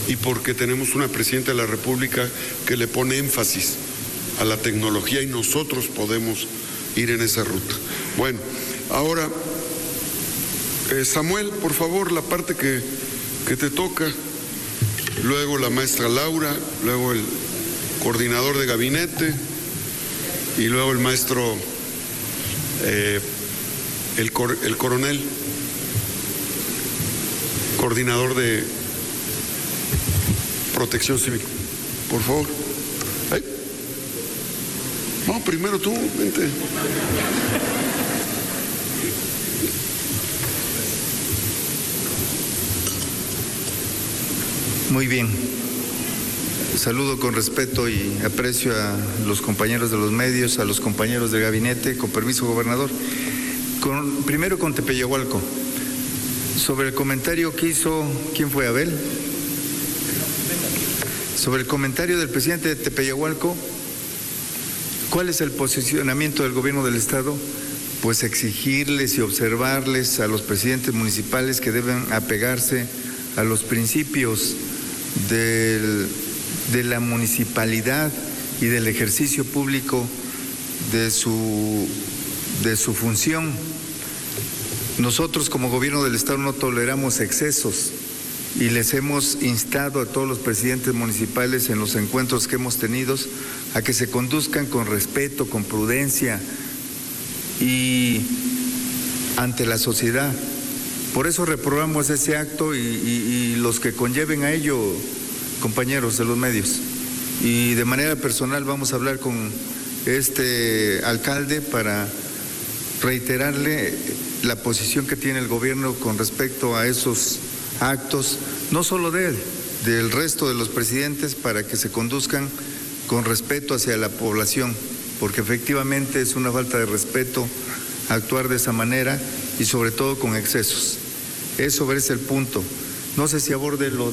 y porque tenemos una presidenta de la República que le pone énfasis a la tecnología y nosotros podemos ir en esa ruta. Bueno, ahora, Samuel, por favor, la parte que te toca, luego la maestra Laura, luego el coordinador de gabinete y luego el maestro, el coronel, coordinador de Protección Civil. Por favor. ¿Ay? No, primero tú, vente. Muy bien. Saludo con respeto y aprecio a los compañeros de los medios, a los compañeros del gabinete. Con permiso, gobernador. Primero con Tepeyahualco. Sobre el comentario que hizo, ¿quién fue? ¿Abel? Sobre el comentario del presidente de Tepeyahualco, ¿cuál es el posicionamiento del gobierno del Estado? Pues exigirles y observarles a los presidentes municipales que deben apegarse a los principios de la municipalidad y del ejercicio público de su función. Nosotros como gobierno del Estado no toleramos excesos y les hemos instado a todos los presidentes municipales en los encuentros que hemos tenido a que se conduzcan con respeto, con prudencia y ante la sociedad. Por eso reprobamos ese acto y los que conlleven a ello, compañeros de los medios. Y de manera personal vamos a hablar con este alcalde para reiterarle la posición que tiene el gobierno con respecto a esos actos, no solo de él, del resto de los presidentes, para que se conduzcan con respeto hacia la población, porque efectivamente es una falta de respeto actuar de esa manera y sobre todo con excesos. Eso es el punto. No sé si aborde lo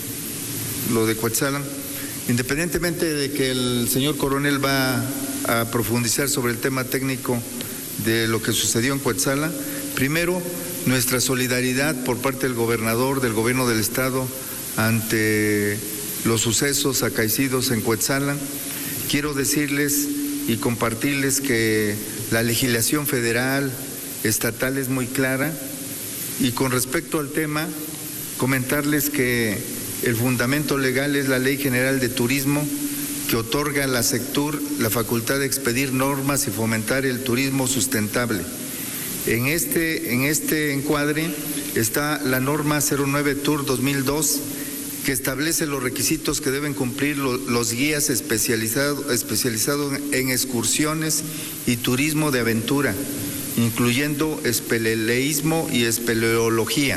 de Cuetzalan. Independientemente de que el señor coronel va a profundizar sobre el tema técnico de lo que sucedió en Cuetzalan, primero, nuestra solidaridad por parte del gobernador, del gobierno del Estado, ante los sucesos acaecidos en Cuetzalan. Quiero decirles y compartirles que la legislación federal, estatal es muy clara, y con respecto al tema, comentarles que el fundamento legal es la Ley General de Turismo, que otorga a la SECTUR la facultad de expedir normas y fomentar el turismo sustentable. En este encuadre está la norma 09 TUR 2002, que establece los requisitos que deben cumplir los guías especializados en excursiones y turismo de aventura, incluyendo espeleísmo y espeleología.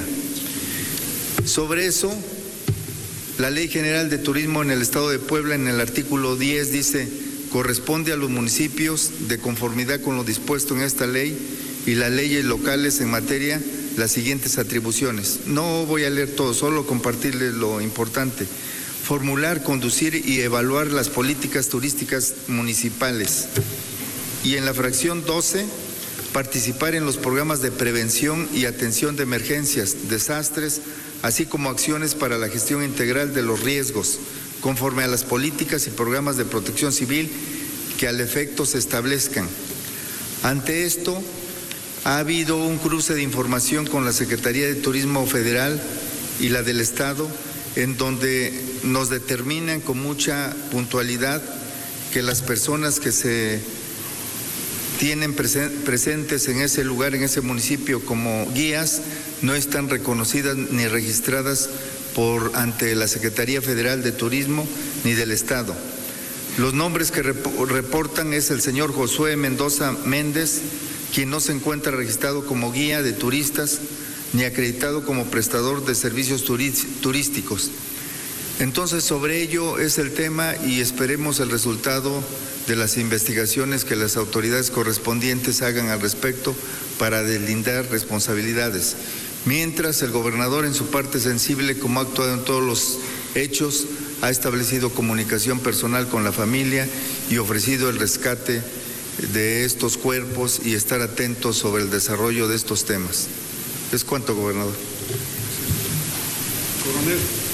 Sobre eso, la Ley General de Turismo en el Estado de Puebla, en el artículo 10, dice: corresponde a los municipios, de conformidad con lo dispuesto en esta ley y las leyes locales en materia, las siguientes atribuciones. No voy a leer todo, solo compartirles lo importante. Formular, conducir y evaluar las políticas turísticas municipales. Y en la fracción 12, participar en los programas de prevención y atención de emergencias, desastres, así como acciones para la gestión integral de los riesgos, conforme a las políticas y programas de protección civil que al efecto se establezcan. Ante esto, ha habido un cruce de información con la Secretaría de Turismo Federal y la del Estado, en donde nos determinan con mucha puntualidad que las personas que se tienen presentes en ese lugar, en ese municipio como guías, no están reconocidas ni registradas ante la Secretaría Federal de Turismo ni del Estado. Los nombres que reportan es el señor Josué Mendoza Méndez, quien no se encuentra registrado como guía de turistas ni acreditado como prestador de servicios turísticos. Entonces, sobre ello es el tema y esperemos el resultado de las investigaciones que las autoridades correspondientes hagan al respecto para deslindar responsabilidades. Mientras, el gobernador, en su parte sensible, como ha actuado en todos los hechos, ha establecido comunicación personal con la familia y ofrecido el rescate de estos cuerpos y estar atentos sobre el desarrollo de estos temas. Es cuanto, gobernador. Coronel.